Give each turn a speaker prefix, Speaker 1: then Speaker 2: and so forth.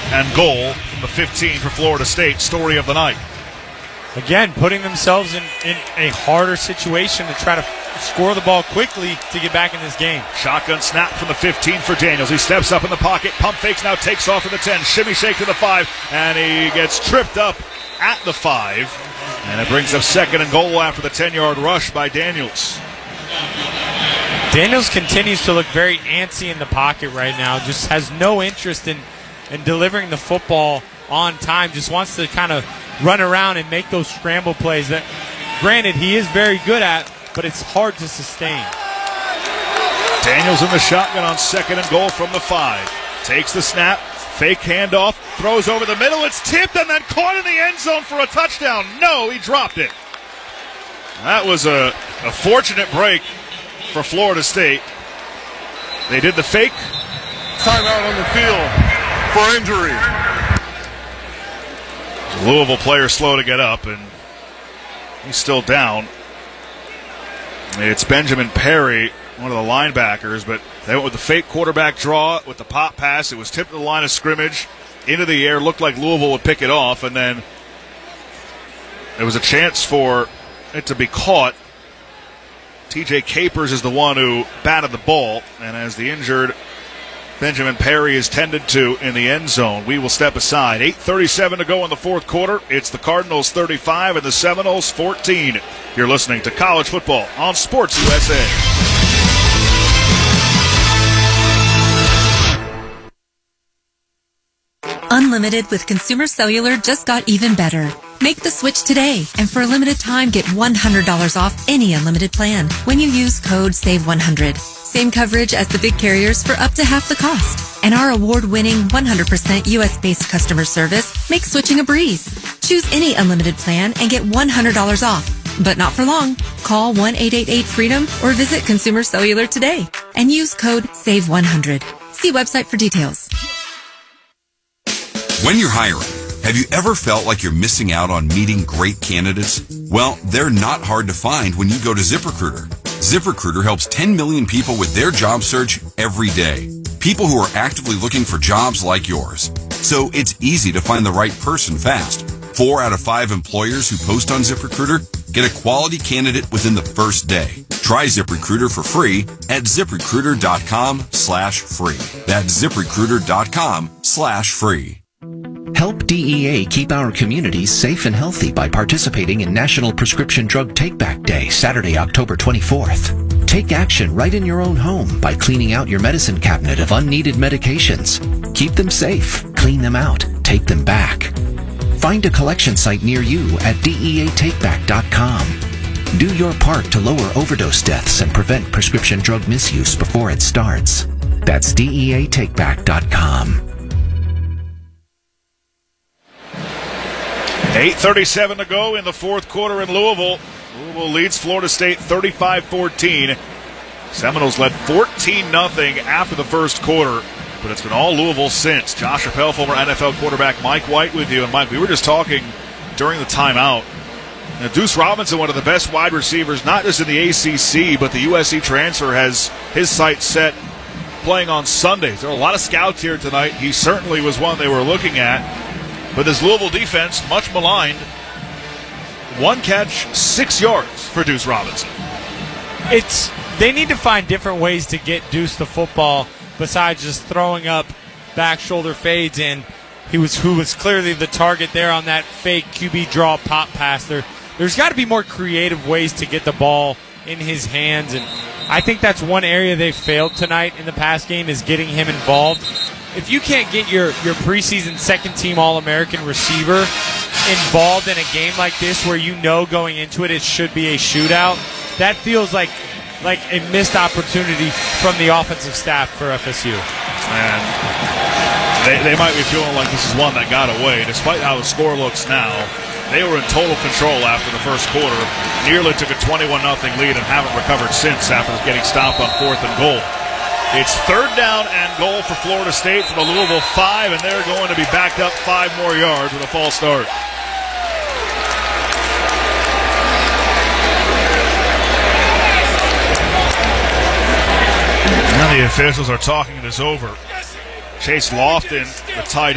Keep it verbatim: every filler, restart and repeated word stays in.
Speaker 1: and goal from the fifteen for Florida State. Story of the night.
Speaker 2: Again, putting themselves in, in a harder situation to try to score the ball quickly to get back in this game.
Speaker 1: Shotgun snap from the fifteen for Daniels. He steps up in the pocket. Pump fakes, now takes off to the ten. Shimmy shake to the five, and he gets tripped up at the five. And it brings up second and goal after the ten-yard rush by Daniels.
Speaker 2: Daniels continues to look very antsy in the pocket right now. Just has no interest in, in delivering the football on time. Just wants to kind of run around and make those scramble plays that, granted, he is very good at, but it's hard to sustain.
Speaker 1: Daniels in the shotgun on second and goal from the five. Takes the snap, fake handoff, throws over the middle. It's tipped and then caught in the end zone for a touchdown. No, he dropped it. That was a, a fortunate break for Florida State. They did the fake.
Speaker 3: Timeout on the field for injury.
Speaker 1: Louisville player slow to get up, and he's still down. It's Benjamin Perry, one of the linebackers, but they went with the fake quarterback draw with the pop pass. It was tipped to the line of scrimmage, into the air, looked like Louisville would pick it off, and then there was a chance for it to be caught. T J Capers is the one who batted the ball, and as the injured Benjamin Perry is tended to in the end zone, we will step aside. eight thirty-seven to go in the fourth quarter. It's the Cardinals thirty-five and the Seminoles fourteen. You're listening to College Football on Sports U S A.
Speaker 4: Unlimited with Consumer Cellular just got even better. Make the switch today, and for a limited time, get one hundred dollars off any unlimited plan when you use code save one hundred. Same coverage as the big carriers for up to half the cost. And our award-winning one hundred percent U S-based customer service makes switching a breeze. Choose any unlimited plan and get one hundred dollars off. But not for long. Call one eight eight eight freedom or visit Consumer Cellular today and use code save one hundred. See website for details.
Speaker 5: When you're hiring, have you ever felt like you're missing out on meeting great candidates? Well, they're not hard to find when you go to ZipRecruiter. ZipRecruiter helps ten million people with their job search every day. People who are actively looking for jobs like yours. So it's easy to find the right person fast. Four out of five employers who post on ZipRecruiter get a quality candidate within the first day. Try ZipRecruiter for free at ZipRecruiter.com slash free. That's ZipRecruiter.com slash free.
Speaker 6: Help D E A keep our communities safe and healthy by participating in National Prescription Drug Take-Back Day, Saturday, October twenty-fourth. Take action right in your own home by cleaning out your medicine cabinet of unneeded medications. Keep them safe, clean them out, take them back. Find a collection site near you at D E A take back dot com. Do your part to lower overdose deaths and prevent prescription drug misuse before it starts. That's D E A take back dot com.
Speaker 1: eight thirty-seven to go in the fourth quarter in Louisville. Louisville leads Florida State thirty-five fourteen. Seminoles led fourteen nothing after the first quarter, but it's been all Louisville since. Josh Appel, former N F L quarterback, Mike White with you. And Mike, we were just talking during the timeout. Now, Deuce Robinson, one of the best wide receivers, not just in the A C C, but the U S C transfer, has his sights set playing on Sundays. There are a lot of scouts here tonight. He certainly was one they were looking at. But this Louisville defense, much maligned, one catch, six yards for Deuce Robinson.
Speaker 2: It's they need to find different ways to get Deuce the football besides just throwing up back shoulder fades in. He was who was clearly the target there on that fake Q B draw pop pass. There, there's got to be more creative ways to get the ball in his hands, and I think that's one area they failed tonight in the pass game is getting him involved. If you can't get your, your preseason second-team All-American receiver involved in a game like this where you know going into it it should be a shootout, that feels like like a missed opportunity from the offensive staff for F S U.
Speaker 1: And they, they might be feeling like this is one that got away. Despite how the score looks now, they were in total control after the first quarter. Nearly took a twenty-one nothing lead and haven't recovered since after getting stopped on fourth and goal. It's third down and goal for Florida State from the Louisville five, and they're going to be backed up five more yards with a false start. Now the officials are talking this over. Chase Lofton, the tight